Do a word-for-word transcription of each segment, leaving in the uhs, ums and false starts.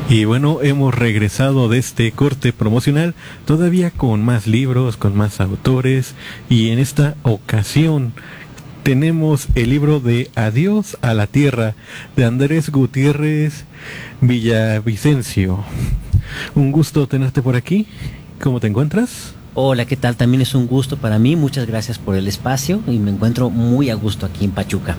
Y bueno, hemos regresado de este corte promocional, todavía con más libros, con más autores, y en esta ocasión tenemos el libro de Adiós a la Tierra, de Andrés Gutiérrez Villavicencio. Un gusto tenerte por aquí. ¿Cómo te encuentras? Hola, ¿qué tal? También es un gusto para mí, muchas gracias por el espacio y me encuentro muy a gusto aquí en Pachuca.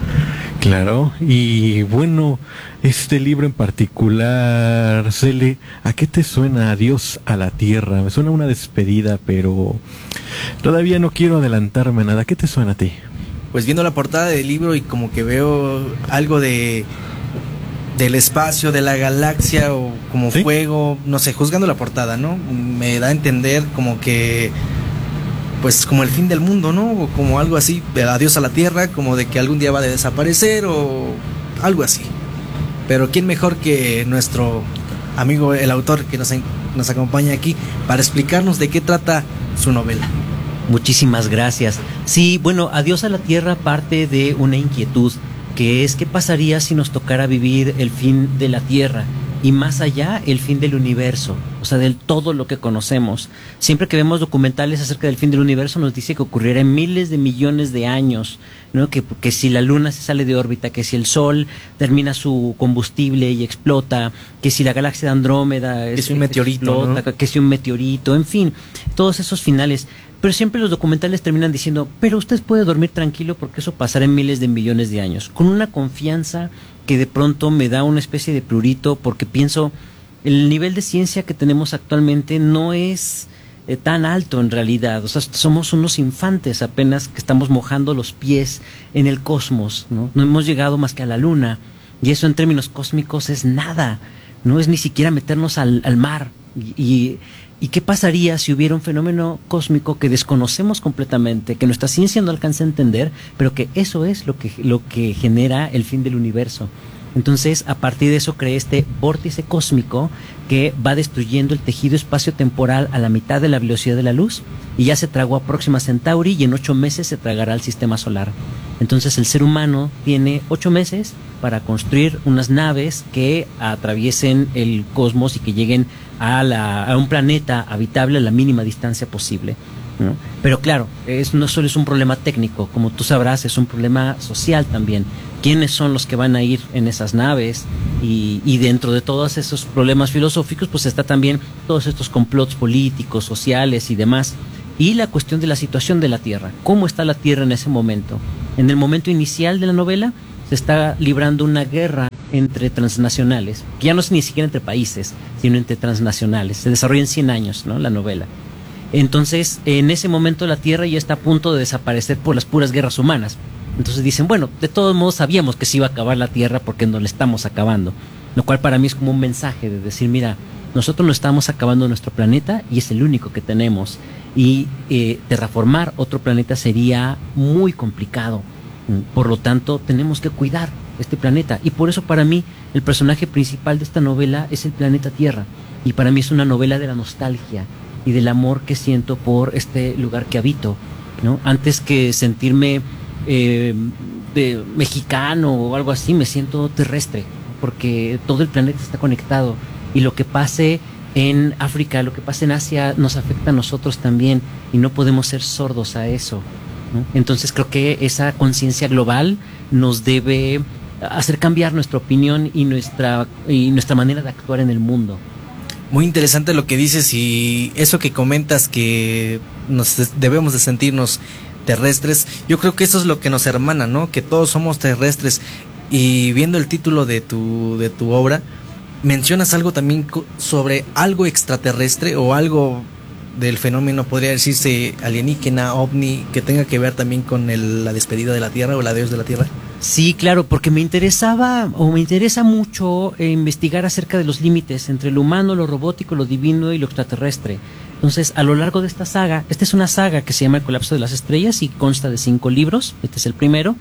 Claro, y bueno, este libro en particular, Cele, ¿a qué te suena Adiós a la Tierra? Me suena una despedida, pero todavía no quiero adelantarme a nada. ¿Qué te suena a ti? Pues viendo la portada del libro y como que veo algo de del espacio, de la galaxia o como ¿sí? fuego, no sé, juzgando la portada, ¿no? Me da a entender como que pues como el fin del mundo, ¿no? O como algo así, adiós a la Tierra, como de que algún día va a desaparecer o algo así. Pero quién mejor que nuestro amigo, el autor que nos, nos acompaña aquí para explicarnos de qué trata su novela. Muchísimas gracias. Sí, bueno, Adiós a la Tierra parte de una inquietud, que es qué pasaría si nos tocara vivir el fin de la Tierra y más allá el fin del universo, o sea, del todo lo que conocemos. Siempre que vemos documentales acerca del fin del universo nos dice que ocurrirá en miles de millones de años, ¿no? Que, que si la luna se sale de órbita, que si el sol termina su combustible y explota, que si la galaxia de Andrómeda es, es un meteorito, explota, ¿no? Que si un meteorito, en fin, todos esos finales. Pero siempre los documentales terminan diciendo, pero usted puede dormir tranquilo porque eso pasará en miles de millones de años, con una confianza que de pronto me da una especie de prurito, porque pienso, el nivel de ciencia que tenemos actualmente no es eh, tan alto en realidad. O sea, somos unos infantes apenas que estamos mojando los pies en el cosmos, ¿no? No hemos llegado más que a la luna, y eso en términos cósmicos es nada, no es ni siquiera meternos al, al mar. Y, y, ¿Y qué pasaría si hubiera un fenómeno cósmico que desconocemos completamente, que nuestra ciencia no alcanza a entender, pero que eso es lo que, lo que genera el fin del universo? Entonces, a partir de eso creé este vórtice cósmico que va destruyendo el tejido espacio-temporal a la mitad de la velocidad de la luz, y ya se tragó a Próxima Centauri y en ocho meses se tragará al sistema solar. Entonces el ser humano tiene ocho meses para construir unas naves que atraviesen el cosmos y que lleguen a, la, a un planeta habitable a la mínima distancia posible, ¿no? Pero claro, es, no solo es un problema técnico, como tú sabrás, es un problema social también. ¿Quiénes son los que van a ir en esas naves? Y, y dentro de todos esos problemas filosóficos, pues está también todos estos complots políticos, sociales y demás. Y la cuestión de la situación de la Tierra. ¿Cómo está la Tierra en ese momento? En el momento inicial de la novela se está librando una guerra entre transnacionales, que ya no es ni siquiera entre países, sino entre transnacionales. Se desarrolla en cien años, ¿no? La novela. Entonces, en ese momento la Tierra ya está a punto de desaparecer por las puras guerras humanas. Entonces dicen, bueno, de todos modos sabíamos que se iba a acabar la Tierra porque nos la estamos acabando. Lo cual para mí es como un mensaje de decir, mira, nosotros no estamos acabando nuestro planeta y es el único que tenemos. Y eh, terraformar otro planeta sería muy complicado. Por lo tanto, tenemos que cuidar este planeta. Y por eso para mí el personaje principal de esta novela es el planeta Tierra. Y para mí es una novela de la nostalgia y del amor que siento por este lugar que habito, ¿no? Antes que sentirme eh, de mexicano o algo así, me siento terrestre, porque todo el planeta está conectado. Y lo que pase en África, lo que pasa en Asia nos afecta a nosotros también y no podemos ser sordos a eso, ¿no? Entonces creo que esa conciencia global nos debe hacer cambiar nuestra opinión y nuestra, y nuestra manera de actuar en el mundo. Muy interesante lo que dices y eso que comentas que nos debemos de sentirnos terrestres. Yo creo que eso es lo que nos hermana, ¿no? Que todos somos terrestres. Y viendo el título de tu, de tu obra, mencionas algo también sobre algo extraterrestre o algo del fenómeno, podría decirse alienígena, ovni, que tenga que ver también con el, la despedida de la Tierra o el adiós de la Tierra. Sí, claro, porque me interesaba o me interesa mucho eh, investigar acerca de los límites entre lo humano, lo robótico, lo divino y lo extraterrestre. Entonces, a lo largo de esta saga, esta es una saga que se llama El Colapso de las Estrellas y consta de cinco libros, este es el primero.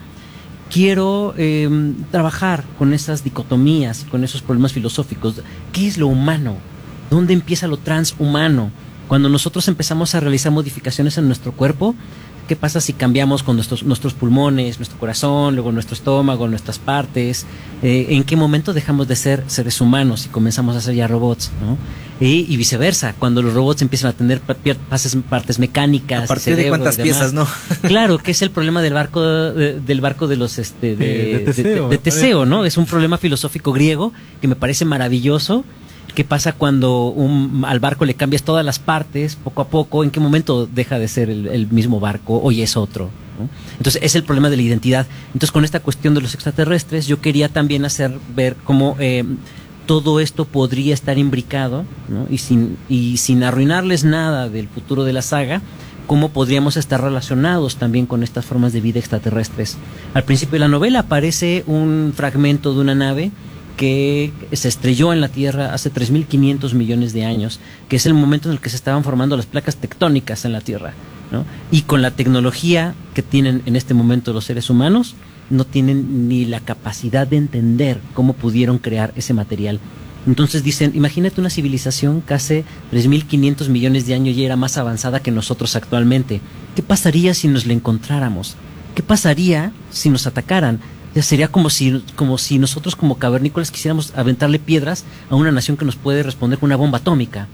Quiero eh, trabajar con esas dicotomías, con esos problemas filosóficos. ¿Qué es lo humano? ¿Dónde empieza lo transhumano? Cuando nosotros empezamos a realizar modificaciones en nuestro cuerpo, ¿Qué pasa si cambiamos con nuestros, nuestros pulmones, nuestro corazón, luego nuestro estómago, nuestras partes? Eh, ¿En qué momento dejamos de ser seres humanos y comenzamos a ser ya robots, ¿no? Y, y viceversa, cuando los robots empiezan a tener partes, partes mecánicas. ¿A partir de cuántas piezas, no? Claro, que es el problema del barco de, del barco de los este de, de, de Teseo, de, de Teseo, ¿no? Es un problema filosófico griego que me parece maravilloso. ¿Qué pasa cuando un, al barco le cambias todas las partes poco a poco? ¿En qué momento deja de ser el, el mismo barco o ya es otro, ¿no? Entonces es el problema de la identidad. Entonces con esta cuestión de los extraterrestres yo quería también hacer ver cómo eh, todo esto podría estar imbricado, ¿no? y, sin, y sin arruinarles nada del futuro de la saga, cómo podríamos estar relacionados también con estas formas de vida extraterrestres. Al principio de la novela aparece un fragmento de una nave que se estrelló en la Tierra hace tres mil quinientos millones de años, que es el momento en el que se estaban formando las placas tectónicas en la Tierra, ¿no? Y con la tecnología que tienen en este momento los seres humanos, no tienen ni la capacidad de entender cómo pudieron crear ese material. Entonces dicen, imagínate una civilización que hace tres mil quinientos millones de años ya era más avanzada que nosotros actualmente. ¿Qué pasaría si nos la encontráramos? ¿Qué pasaría si nos atacaran? Ya sería como si, como si nosotros como cavernícolas quisiéramos aventarle piedras a una nación que nos puede responder con una bomba atómica.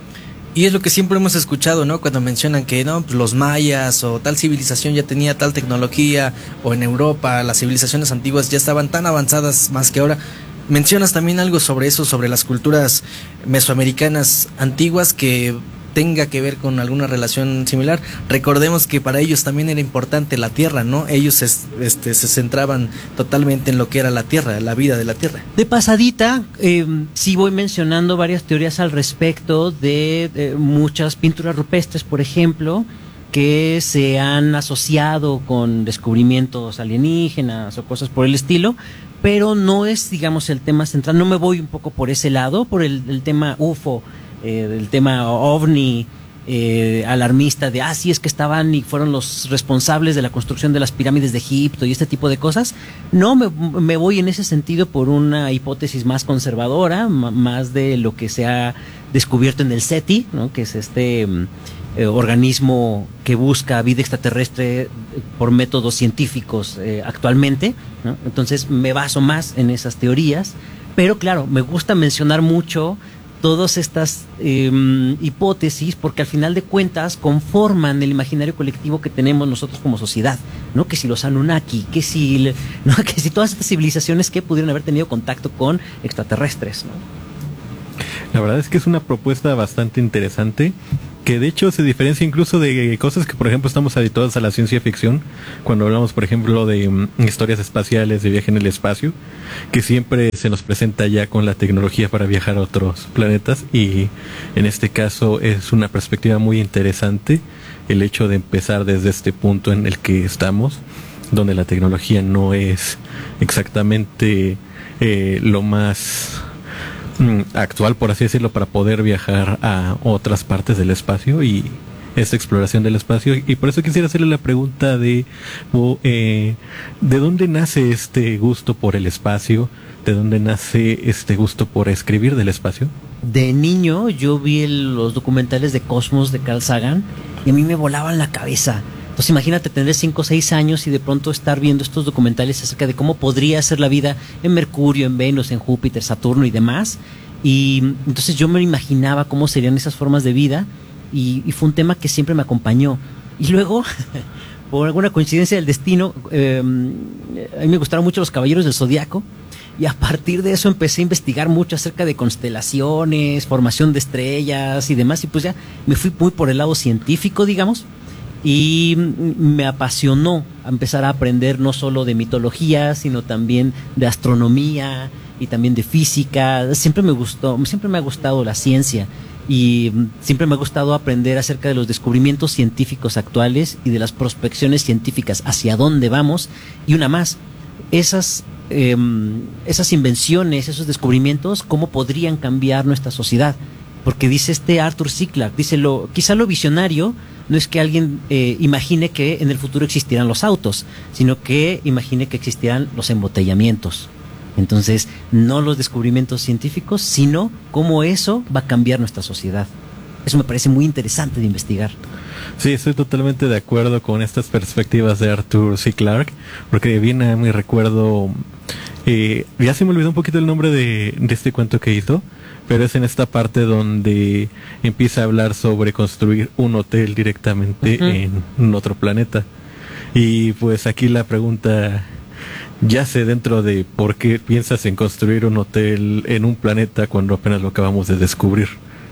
Y es lo que siempre hemos escuchado, ¿no? Cuando mencionan que no, pues los mayas o tal civilización ya tenía tal tecnología, o en Europa las civilizaciones antiguas ya estaban tan avanzadas más que ahora. Mencionas también algo sobre eso, sobre las culturas mesoamericanas antiguas que tenga que ver con alguna relación similar. Recordemos que para ellos también era importante la tierra, ¿no? Ellos es, este, se centraban totalmente en lo que era la tierra, la vida de la tierra. De pasadita, eh, sí voy mencionando varias teorías al respecto de, de muchas pinturas rupestres, por ejemplo, que se han asociado con descubrimientos alienígenas o cosas por el estilo, pero no es, digamos, el tema central. No me voy un poco por ese lado, por el, el tema U F O, eh, el tema ovni, eh, alarmista de, ah, sí, es que estaban y fueron los responsables de la construcción de las pirámides de Egipto y este tipo de cosas. No, me, me voy en ese sentido por una hipótesis más conservadora, más de lo que se ha descubierto en el SETI, ¿no? Que es este eh, organismo que busca vida extraterrestre por métodos científicos eh, actualmente, ¿no? Entonces me baso más en esas teorías, pero claro, me gusta mencionar mucho todas estas eh, hipótesis, porque al final de cuentas conforman el imaginario colectivo que tenemos nosotros como sociedad, ¿no? Que si los Anunnaki, que si, ¿no? que si todas estas civilizaciones que pudieron haber tenido contacto con extraterrestres, ¿no? La verdad es que es una propuesta bastante interesante, que de hecho se diferencia incluso de cosas que, por ejemplo, estamos habituados a la ciencia ficción, cuando hablamos, por ejemplo, de um, historias espaciales, de viaje en el espacio, que siempre se nos presenta ya con la tecnología para viajar a otros planetas, y en este caso es una perspectiva muy interesante el hecho de empezar desde este punto en el que estamos, donde la tecnología no es exactamente eh, lo más actual, por así decirlo, para poder viajar a otras partes del espacio y esta exploración del espacio. Y por eso quisiera hacerle la pregunta de eh, ¿de dónde nace este gusto por el espacio? ¿De dónde nace este gusto por escribir del espacio? De niño yo vi el, los documentales de Cosmos de Carl Sagan y a mí me volaban la cabeza. Entonces imagínate tener cinco o seis años y de pronto estar viendo estos documentales acerca de cómo podría ser la vida en Mercurio, en Venus, en Júpiter, Saturno y demás. Y entonces yo me imaginaba cómo serían esas formas de vida y, y fue un tema que siempre me acompañó. Y luego, por alguna coincidencia del destino, eh, a mí me gustaron mucho los Caballeros del Zodiaco. Y a partir de eso empecé a investigar mucho acerca de constelaciones, formación de estrellas y demás. Y pues ya me fui muy por el lado científico, digamos. Y me apasionó empezar a aprender no solo de mitología, sino también de astronomía y también de física. Siempre me gustó, siempre me ha gustado la ciencia y siempre me ha gustado aprender acerca de los descubrimientos científicos actuales y de las prospecciones científicas, hacia dónde vamos. Y una más, esas, eh, esas invenciones, esos descubrimientos, cómo podrían cambiar nuestra sociedad. Porque dice este Arthur C. Clarke, dice lo, quizá lo visionario no es que alguien eh, imagine que en el futuro existirán los autos, sino que imagine que existirán los embotellamientos. Entonces, no los descubrimientos científicos, sino cómo eso va a cambiar nuestra sociedad. Eso me parece muy interesante de investigar. Sí, estoy totalmente de acuerdo con estas perspectivas de Arthur C. Clarke, porque viene a mi recuerdo, eh, ya se me olvidó un poquito el nombre de, de este cuento que hizo, pero es en esta parte donde empieza a hablar sobre construir un hotel directamente uh-huh. en otro planeta. Y pues aquí la pregunta yace dentro de por qué piensas en construir un hotel en un planeta cuando apenas lo acabamos de descubrir.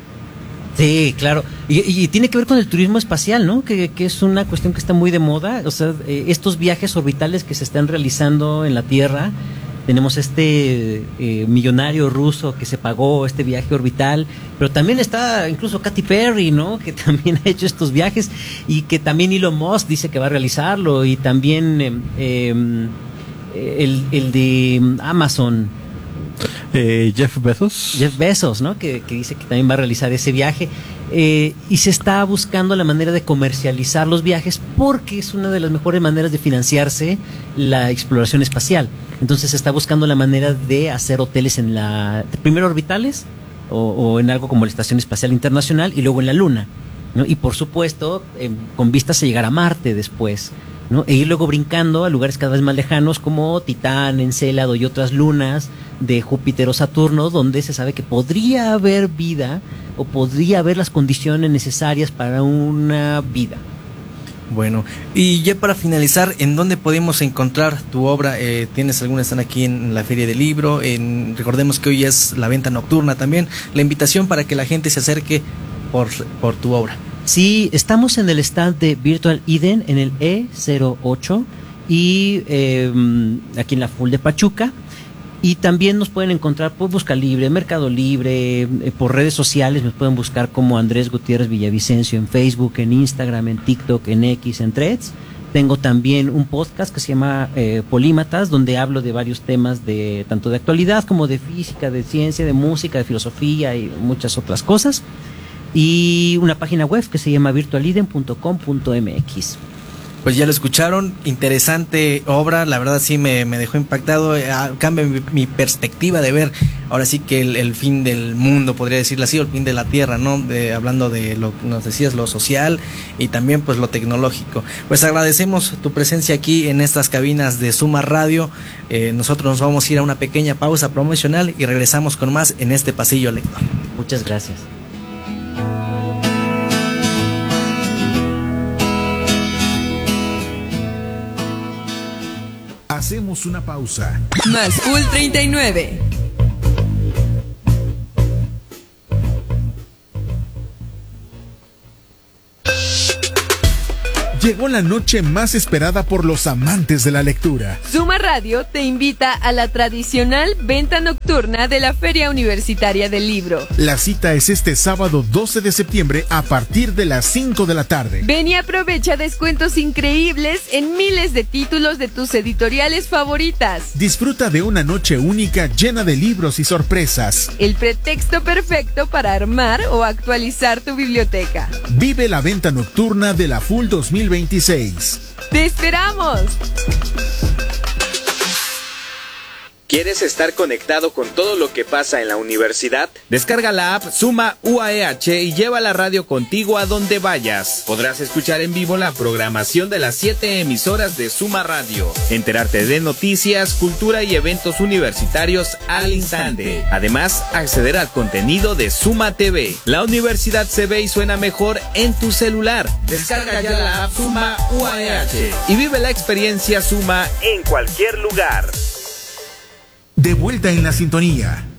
Sí, claro. Y, y tiene que ver con el turismo espacial, ¿no? Que, que es una cuestión que está muy de moda. O sea, eh, estos viajes orbitales que se están realizando en la Tierra. Tenemos este eh, millonario ruso que se pagó este viaje orbital, pero también está incluso Katy Perry, ¿no? Que también ha hecho estos viajes y que también Elon Musk dice que va a realizarlo, y también eh, eh, el, el de Amazon. Eh, Jeff Bezos. Jeff Bezos, ¿no? Que, que dice que también va a realizar ese viaje. Eh, y se está buscando la manera de comercializar los viajes porque es una de las mejores maneras de financiarse la exploración espacial. Entonces se está buscando la manera de hacer hoteles en la... primero orbitales o, o en algo como la Estación Espacial Internacional y luego en la Luna, ¿no? Y por supuesto, eh, con vistas a llegar a Marte después, ¿no? E ir luego brincando a lugares cada vez más lejanos como Titán, Encélado y otras lunas de Júpiter o Saturno, donde se sabe que podría haber vida o podría haber las condiciones necesarias para una vida. Bueno, y ya para finalizar, ¿en dónde podemos encontrar tu obra? Eh, ¿Tienes alguna? Están aquí en la Feria del Libro. En, recordemos que hoy es la venta nocturna también. La invitación para que la gente se acerque por, por tu obra. Sí, estamos en el stand de Virtual Eden en el E cero ocho y eh, aquí en la Full de Pachuca. Y también nos pueden encontrar por Busca Libre, Mercado Libre, eh, por redes sociales. Nos pueden buscar como Andrés Gutiérrez Villavicencio en Facebook, en Instagram, en TikTok, en X, en Threads. Tengo también un podcast que se llama eh, Polímatas, donde hablo de varios temas de tanto de actualidad como de física, de ciencia, de música, de filosofía y muchas otras cosas. Y una página web que se llama virtual eden punto com punto m x. Pues ya lo escucharon, interesante obra, la verdad sí me, me dejó impactado, eh, cambia mi, mi perspectiva de ver ahora sí que el, el fin del mundo, podría decirlo así, o el fin de la Tierra, ¿no? De, hablando de lo que nos decías, lo social y también pues lo tecnológico. Pues agradecemos tu presencia aquí en estas cabinas de Suma Radio. Eh, nosotros nos vamos a ir a una pequeña pausa promocional y regresamos con más en este pasillo lector. Muchas gracias. Hacemos una pausa. Más Cool treinta y nueve. Llegó la noche más esperada por los amantes de la lectura. Suma Radio te invita a la tradicional venta nocturna de la Feria Universitaria del Libro. La cita es este sábado doce de septiembre a partir de las cinco de la tarde. Ven y aprovecha descuentos increíbles en miles de títulos de tus editoriales favoritas. Disfruta de una noche única llena de libros y sorpresas. El pretexto perfecto para armar o actualizar tu biblioteca. Vive la venta nocturna de la Full dos mil veintiséis. ¡Te esperamos! ¿Quieres estar conectado con todo lo que pasa en la universidad? Descarga la app Suma U A E H y lleva la radio contigo a donde vayas. Podrás escuchar en vivo la programación de las siete emisoras de Suma Radio, enterarte de noticias, cultura y eventos universitarios al instante. Además, acceder al contenido de Suma T V. La universidad se ve y suena mejor en tu celular. Descarga ya la app Suma U A E H y vive la experiencia Suma en cualquier lugar. De vuelta en la sintonía.